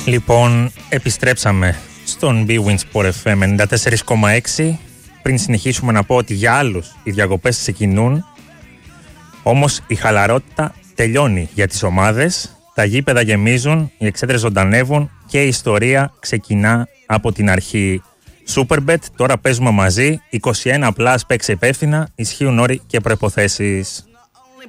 Λοιπόν, επιστρέψαμε στον BWIN Sport FM 94,6. Πριν συνεχίσουμε να πω ότι για άλλους οι διακοπές ξεκινούν, όμως η χαλαρότητα τελειώνει για τις ομάδες, τα γήπεδα γεμίζουν, οι εξέδρες ζωντανεύουν και η ιστορία ξεκινά από την αρχή. Superbet, τώρα παίζουμε μαζί, 21+, παίξε υπεύθυνα, ισχύουν όροι και προϋποθέσεις.